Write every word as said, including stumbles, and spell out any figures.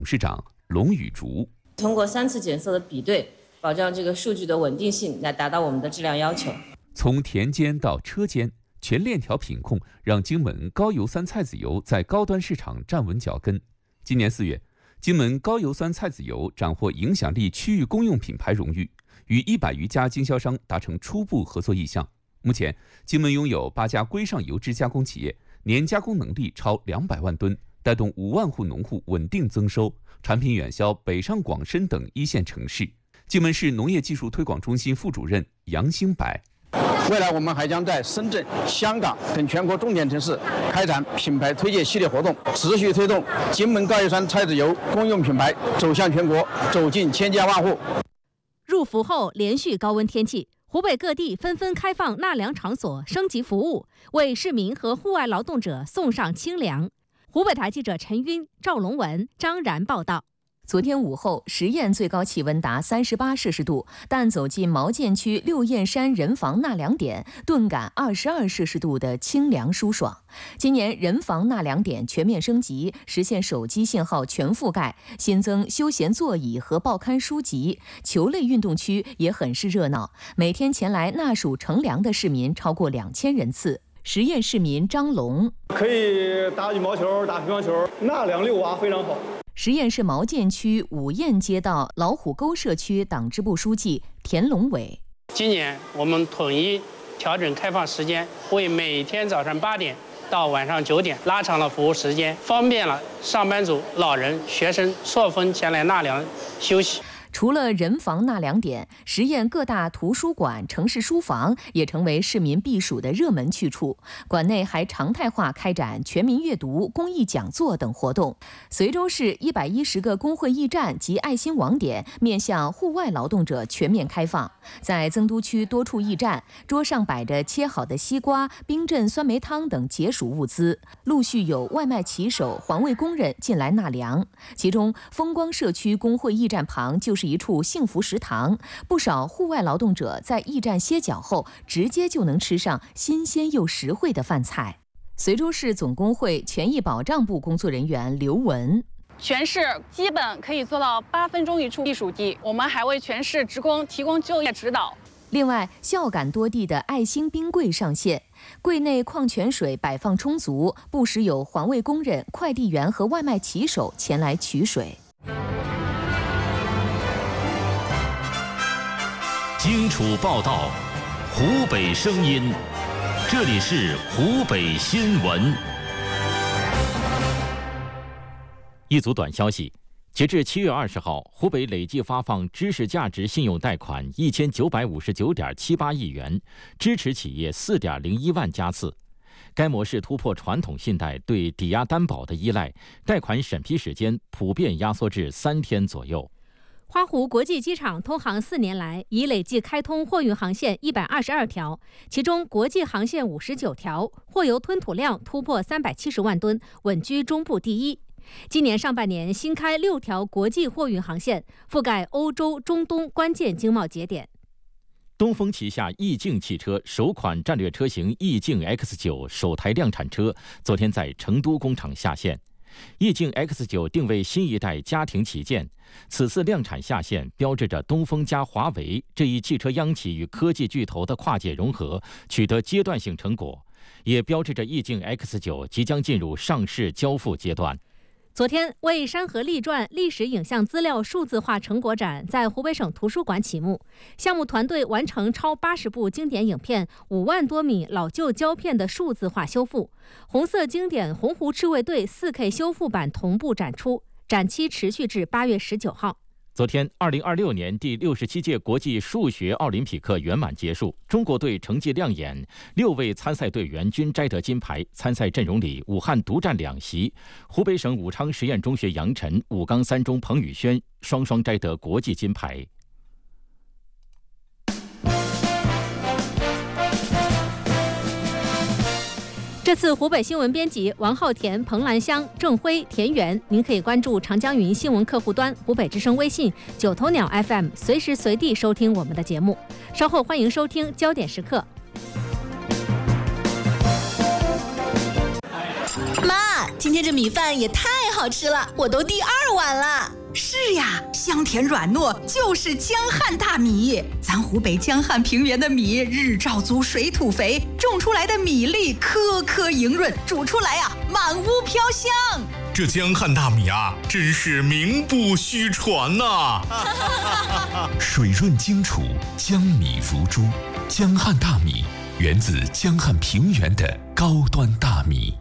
董事长龙宇竹。 通过三次检测的比对，保障这个数据的稳定性，来达到我们的质量要求。 从田间到车间，全链条品控让荆门高油酸菜籽油在高端市场站稳脚跟。今年四月，荆门高油酸菜籽油斩获影响力区域公用品牌荣誉，与一百余家经销商达成初步合作意向。目前，荆门拥有八家规上油脂加工企业，年加工能力超两百万吨，带动五万户农户稳定增收，产品远销北上广深等一线城市。荆门市农业技术推广中心副主任杨兴白。 未来我们还将在深圳、香港等全国重点城市开展品牌推介系列活动，持续推动荆门高油酸菜籽油公用品牌走向全国，走进千家万户。 入伏后连续高温天气，湖北各地纷纷开放纳凉场所升级服务，为市民和户外劳动者送上清凉。湖北台记者陈晕、赵龙文、张然报道。 昨天午后，十堰最高气温达三十八摄氏度，但走进毛涧区六堰山人防纳凉点，顿感二十二摄氏度的清凉舒爽。今年人防纳凉点全面升级，实现手机信号全覆盖，新增休闲座椅和报刊书籍，球类运动区也很是热闹。每天前来纳暑乘凉的市民超过两千人次。十堰市民张龙： 可以打羽毛球、打乒乓球，纳凉遛娃非常好。 十堰市毛涧区五堰街道老虎沟社区党支部书记田龙伟： 今年我们统一调整开放时间，为每天早上八点到晚上九点拉长了服务时间，方便了上班族、老人、学生错峰前来纳凉休息。 除了人防纳凉点，十堰各大图书馆、城市书房也成为市民避暑的热门去处。馆内还常态化开展全民阅读、公益讲座等活动。随州市一百一十个工会驿站及爱心网点面向户外劳动者全面开放。在增都区多处驿站，桌上摆着切好的西瓜、冰镇酸梅汤等解暑物资，陆续有外卖骑手、环卫工人进来纳凉。其中，风光社区工会驿站旁就是是一处幸福食堂，不少户外劳动者在驿站歇脚后，直接就能吃上新鲜又实惠的饭菜。随州市总工会权益保障部工作人员刘文： 全市基本可以做到八分钟一处避暑地，我们还为全市职工提供就业指导。 另外，孝感多地的爱心冰柜上线，柜内矿泉水摆放充足，不时有环卫工人、快递员和外卖骑手前来取水。 荆楚报道，湖北声音，这里是湖北新闻。一组短消息：截至七月二十号，湖北累计发放知识价值信用贷款一千九百五十九点七八亿元，支持企业四点零一万家次。该模式突破传统信贷对抵押担保的依赖，贷款审批时间普遍压缩至三天左右。 花湖国际机场通航四年来，已累计开通货运航线一百二十二条，其中国际航线五十九条，货油吞吐量突破三百七十万吨，稳居中部第一。今年上半年新开六条国际货运航线，覆盖欧洲、中东关键经贸节点。 东风旗下翼境汽车首款战略车型翼境 X 九 首台量产车，昨天在成都工厂下线。翼境 X 九 定位新一代家庭旗舰，此次量产下线标志着东风加华为这一汽车央企与科技巨头的跨界融合取得阶段性成果，也标志着翼境 X 九 即将进入上市交付阶段。 昨天，为《山河立传》历史影像资料数字化成果展在湖北省图书馆启幕。项目团队完成超八十部经典影片、五万多米老旧胶片的数字化修复。红色经典《洪湖赤卫队》四 K 修复版同步展出，展期持续至八月十九号。 昨天，二零二六年第六十七届国际数学奥林匹克圆满结束，中国队成绩亮眼，六位参赛队员均摘得金牌。参赛阵容里，武汉独占两席，湖北省武昌实验中学杨晨、武冈三中彭宇轩双双摘得国际金牌。 这次湖北新闻编辑王浩田、彭兰香、郑辉、田园，您可以关注长江云新闻客户端、湖北之声微信、九头鸟 F M， 随时随地收听我们的节目。稍后欢迎收听焦点时刻。 妈，今天天这米饭也太好吃了，我都第二碗了。 是呀，香甜软糯，就是江汉大米。咱湖北江汉平原的米日照足，水土肥，种出来的米粒颗颗莹润，煮出来啊，满屋飘香。 这江汉大米啊，真是名不虚传呐、 啊！水润精储，江米如珠。江汉大米源自江汉平原的高端大米。